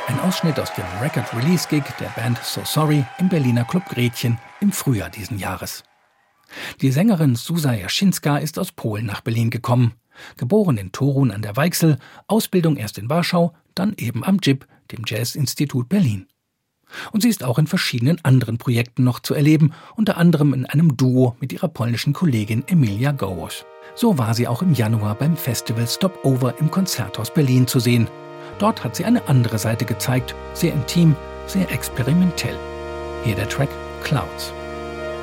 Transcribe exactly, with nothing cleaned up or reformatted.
Ein Ausschnitt aus dem Record-Release-Gig der Band So Sorry im Berliner Club Gretchen im Frühjahr diesen Jahres. Die Sängerin Zuzia Jasinska ist aus Polen nach Berlin gekommen. Geboren in Torun an der Weichsel, Ausbildung erst in Warschau, dann eben am J I B, dem Jazz-Institut Berlin. Und sie ist auch in verschiedenen anderen Projekten noch zu erleben, unter anderem in einem Duo mit ihrer polnischen Kollegin Emilia Gołoś. So war sie auch im Januar beim Festival Stopover im Konzerthaus Berlin zu sehen. Dort hat sie eine andere Seite gezeigt, sehr intim, sehr experimentell. Hier der Track Clouds.